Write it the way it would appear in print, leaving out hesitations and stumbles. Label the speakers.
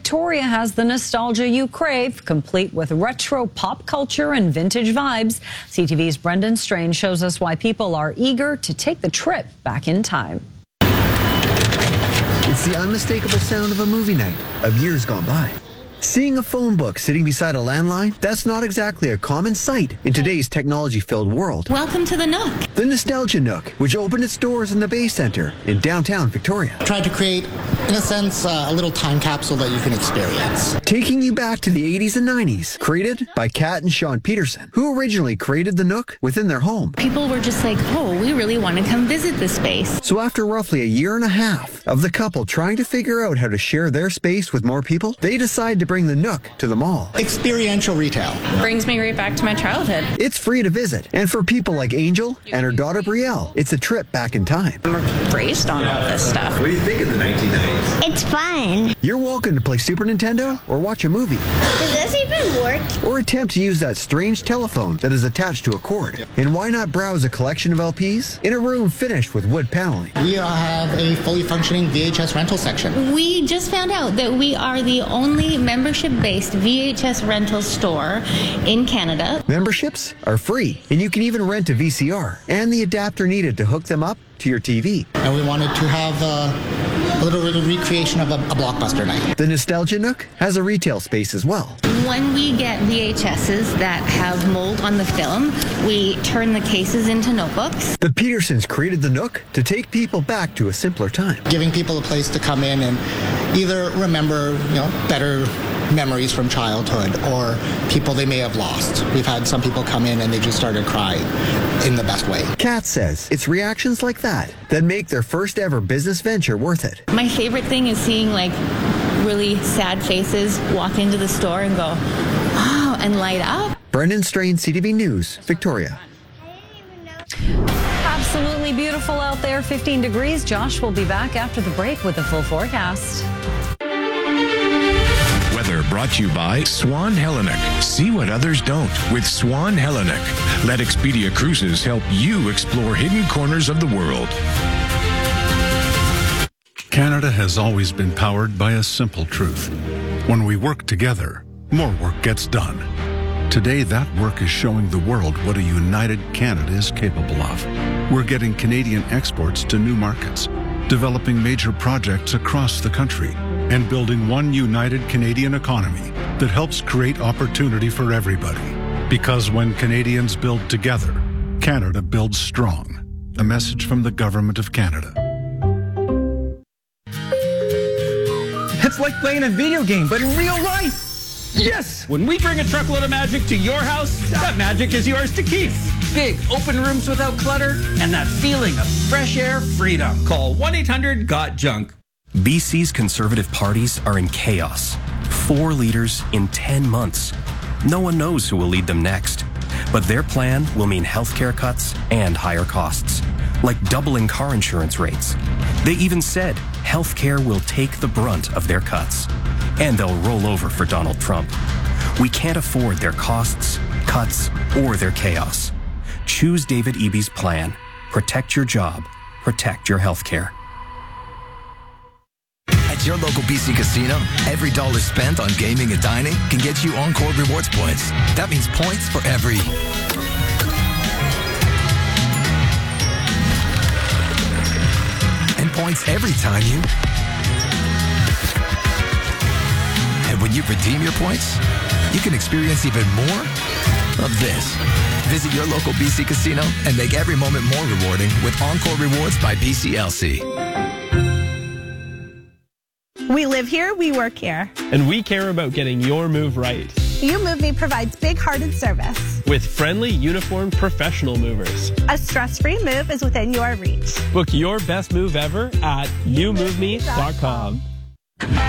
Speaker 1: Victoria has the nostalgia you crave, complete with retro pop culture and vintage vibes. CTV's Brendan Strain shows us why people are eager to take the trip back in time.
Speaker 2: It's the unmistakable sound of a movie night of years gone by. Seeing a phone book sitting beside a landline, that's not exactly a common sight in today's technology-filled world.
Speaker 3: Welcome to the Nook.
Speaker 2: The Nostalgia Nook, which opened its doors in the Bay Centre in downtown Victoria.
Speaker 4: Tried to create, in a sense, a little time capsule that you can experience.
Speaker 2: Taking you back to the 80s and 90s, created by Kat and Sean Peterson, who originally created the Nook within their home.
Speaker 3: People were just like, oh, we really want to come visit this space.
Speaker 2: So after roughly a year and a half of the couple trying to figure out how to share their space with more people, they decide to bring the Nook to the mall.
Speaker 4: Experiential retail.
Speaker 3: Brings me right back to my childhood.
Speaker 2: It's free to visit, and for people like Angel and her daughter Brielle, it's a trip back in time.
Speaker 3: I'm raised on all this stuff.
Speaker 2: What do you think of the 1990s?
Speaker 5: It's fun.
Speaker 2: You're welcome to play Super Nintendo or watch a movie.
Speaker 5: Does this even work?
Speaker 2: Or attempt to use that strange telephone that is attached to a cord. And why not browse a collection of LPs in a room finished with wood paneling?
Speaker 4: We have a fully functioning VHS rental section.
Speaker 3: We just found out that we are the only membership-based VHS rental store in Canada.
Speaker 2: Memberships are free, and you can even rent a VCR and the adapter needed to hook them up to your TV.
Speaker 4: And we wanted to have a little recreation of a blockbuster night.
Speaker 2: The Nostalgia Nook has a retail space as well.
Speaker 3: When we get VHSs that have mold on the film, we turn the cases into notebooks.
Speaker 2: The Petersons created the Nook to take people back to a simpler time.
Speaker 4: Giving people a place to come in and either remember, better memories from childhood or people they may have lost. We've had some people come in and they just started crying in the best way.
Speaker 2: Kat says it's reactions like that make their first ever business venture worth it.
Speaker 3: My favorite thing is seeing really sad faces walk into the store and go, oh, and light up.
Speaker 2: Brendan Strain, CTV News, Victoria.
Speaker 1: Absolutely beautiful out there, 15 degrees. Josh will be back after the break with a full forecast.
Speaker 6: Weather brought to you by Swan Hellenic. See what others don't with Swan Hellenic. Let Expedia Cruises help you explore hidden corners of the world.
Speaker 7: Canada has always been powered by a simple truth. When we work together, more work gets done. Today, that work is showing the world what a united Canada is capable of. We're getting Canadian exports to new markets, developing major projects across the country, and building one united Canadian economy that helps create opportunity for everybody. Because when Canadians build together, Canada builds strong. A message from the Government of Canada.
Speaker 8: It's like playing a video game, but in real life. Yes! When we bring a truckload of magic to your house, that magic is yours to keep. Big open rooms without clutter and that feeling of fresh air freedom. Call 1-800-GOT-JUNK.
Speaker 9: BC's Conservative parties are in chaos. 4 leaders in 10 months. No one knows who will lead them next. But their plan will mean healthcare cuts and higher costs, like doubling car insurance rates. They even said healthcare will take the brunt of their cuts, and they'll roll over for Donald Trump. We can't afford their costs, cuts, or their chaos. Choose David Eby's plan. Protect your job. Protect your healthcare.
Speaker 10: At your local BC Casino, every dollar spent on gaming and dining can get you Encore Rewards points. That means points for every... and points every time you... And when you redeem your points, you can experience even more of this. Visit your local BC Casino and make every moment more rewarding with Encore Rewards by BCLC.
Speaker 11: We live here, we work here.
Speaker 12: And we care about getting your move right.
Speaker 11: You Move Me provides big-hearted service.
Speaker 12: With friendly, uniformed professional movers.
Speaker 11: A stress-free move is within your reach.
Speaker 12: Book your best move ever at youmoveme.com.